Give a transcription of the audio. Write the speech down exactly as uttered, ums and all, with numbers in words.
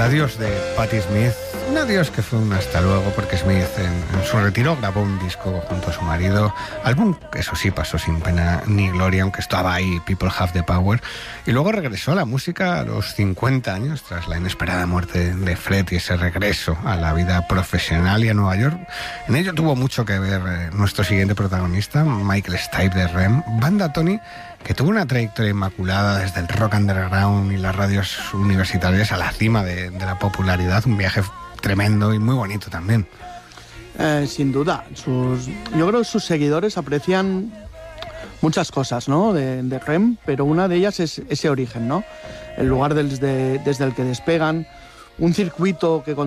adiós de Patti Smith, un adiós que fue un hasta luego, porque Smith en, en su retiro grabó un disco junto a su marido, álbum que eso sí pasó sin pena ni gloria, aunque estaba ahí, People Have the Power, y luego regresó a la música a los cincuenta años tras la inesperada muerte de Fred y ese regreso a la vida profesional y a Nueva York. En ello tuvo mucho que ver eh, nuestro siguiente protagonista, Michael Stipe de R E M, banda Tony, que tuvo una trayectoria inmaculada desde el rock underground y las radios universitarias a la cima de, de la popularidad, un viaje tremendo y muy bonito también. Eh, sin duda, sus, yo creo que sus seguidores aprecian muchas cosas, ¿no?, de, de R E M, pero una de ellas es ese origen, ¿no?, el lugar desde, desde el que despegan, un circuito que